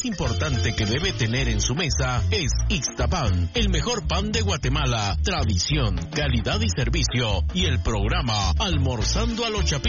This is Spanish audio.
importante que debe tener en su mesa es Ixtapan, el mejor pan de Guatemala, tradición, calidad y servicio, y el programa Almorzando a los Chapines